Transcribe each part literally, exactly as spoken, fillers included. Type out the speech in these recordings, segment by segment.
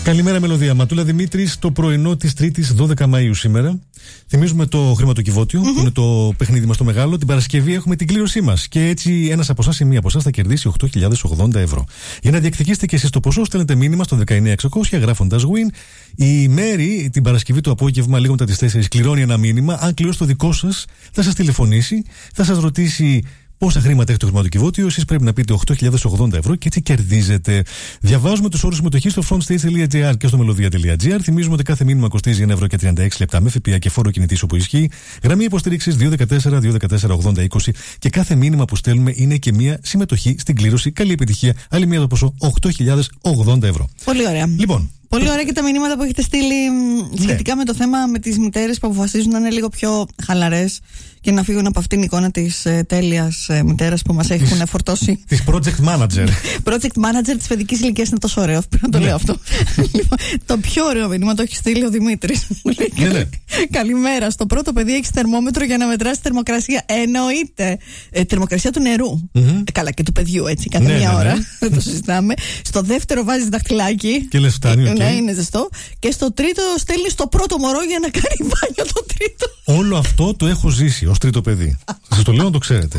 Καλημέρα, Μελωδία. Ματούλα Δημήτρης, το πρωινό της Τρίτης δώδεκα Μαΐου σήμερα. Θυμίζουμε το χρηματοκιβώτιο, mm-hmm. που είναι το παιχνίδι μας το μεγάλο. Την Παρασκευή έχουμε την κλήρωσή μας. Και έτσι ένας από εσάς ή μία από εσάς θα κερδίσει οκτώ χιλιάδες ογδόντα ευρώ. Για να διεκδικήσετε και εσείς το ποσό, στέλνετε μήνυμα στο δεκαεννιά εξακόσια γράφοντας win. Η Μέρη την Παρασκευή το απόγευμα, λίγο μετά τις τέσσερις, κληρώνει ένα μήνυμα. Αν κληρώσει το δικό σας, θα σας τηλεφωνήσει, θα σας ρωτήσει πόσα χρήματα έχει το χρηματοκιβώτιο. Εσείς πρέπει να πείτε οκτώ χιλιάδες ογδόντα ευρώ και έτσι κερδίζετε. Διαβάζουμε τους όρους συμμετοχής στο frontstage.gr και στο melodia.gr. Θυμίζουμε ότι κάθε μήνυμα κοστίζει ένα ευρώ και τριάντα έξι λεπτά με ΦΠΑ και φόρο κινητής όπου ισχύει. Γραμμή υποστήριξης δύο ένα τέσσερα δύο ένα τέσσερα ογδόντα είκοσι και κάθε μήνυμα που στέλνουμε είναι και μια συμμετοχή στην κλήρωση. Καλή επιτυχία. Άλλη μία το ποσό οκτώ χιλιάδες ογδόντα ευρώ. Πολύ ωραία. Λοιπόν. Πολύ ωραία και τα μηνύματα που έχετε στείλει σχετικά ναι. με το θέμα με τις μητέρες που αποφασίζουν να είναι λίγο πιο χαλαρές και να φύγουν από αυτήν την εικόνα της ε, τέλειας ε, μητέρας που μας έχουν της, φορτώσει. Της project manager. Project manager της παιδικής ηλικίας είναι τόσο ωραίο. Πρέπει να το ναι. λέω αυτό. Λοιπόν, το πιο ωραίο μήνυμα το έχει στείλει ο Δημήτρης. Ναι, ναι. Καλημέρα. Στο πρώτο παιδί έχει θερμόμετρο για να μετράσει θερμοκρασία. Εννοείται. Ε, θερμοκρασία του νερού. Mm-hmm. Ε, καλά, και του παιδιού έτσι. Κάθε ναι, μία ναι, ώρα. Ναι. Δεν το συζητάμε. Στο δεύτερο βάζει δαχτυλάκι. Και λες φτάνει. Okay. Ναι, είναι ζεστό. Και στο τρίτο στέλνει το πρώτο μωρό για να κάνει μπάνιο το τρίτο. Όλο αυτό το έχω ζήσει ως τρίτο παιδί. Σας το λέω να το ξέρετε.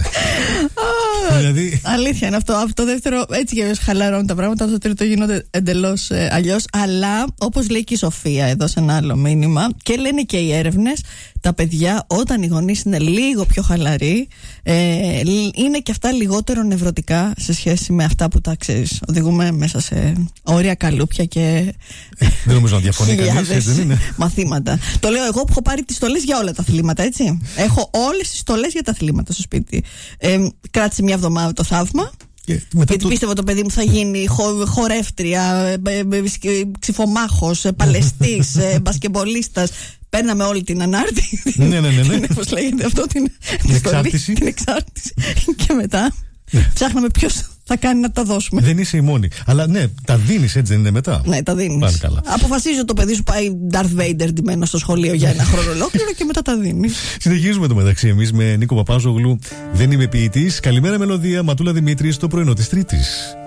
Δηλαδή... Αλήθεια είναι αυτό. Από το δεύτερο έτσι και χαλαρώνουν τα πράγματα. Το τρίτο γίνονται εντελώς ε, αλλιώς. Αλλά όπως λέει και η Σοφία εδώ σε ένα άλλο μήνυμα και λένε και οι έρευνες, τα παιδιά όταν οι γονείς είναι λίγο πιο χαλαροί ε, είναι και αυτά λιγότερο νευρωτικά σε σχέση με αυτά που τα ξέρεις. Οδηγούμε μέσα σε όρια καλούπια και ε, δεν νομίζω να διαφωνεί κανείς, δεν είναι. Μαθήματα. Το λέω εγώ που έχω πάρει τις στολές για όλα τα αθλήματα, έτσι. Έχω όλες τις στολές για τα αθλήματα στο σπίτι. Ε, κράτησε μια εβδομάδα το θαύμα. Και γιατί το... πίστευα το παιδί μου θα γίνει χο, χορεύτρια, ξυφομάχος, παλαιστής, μπασκεμπολίστας. Παίρναμε όλη την ανάρτηση. Ναι, ναι, ναι. ναι. Πώς λέγεται αυτό, την, την εξάρτηση. Την εξάρτηση. Και μετά ναι. ψάχναμε ποιος θα κάνει να τα δώσουμε. Δεν είσαι η μόνη. Αλλά ναι, τα δίνεις, έτσι δεν είναι μετά. Ναι, τα δίνεις. Αποφασίζω το παιδί σου πάει Darth Vader ντυμένο στο σχολείο για ένα χρόνο ολόκληρο και μετά τα δίνεις. Συνεχίζουμε το μεταξύ εμείς με Νίκο Παπάζογλου. Δεν είμαι ποιητής. Καλημέρα, Μελωδία. Ματούλα Δημήτρης, το πρωινό της Τρίτης.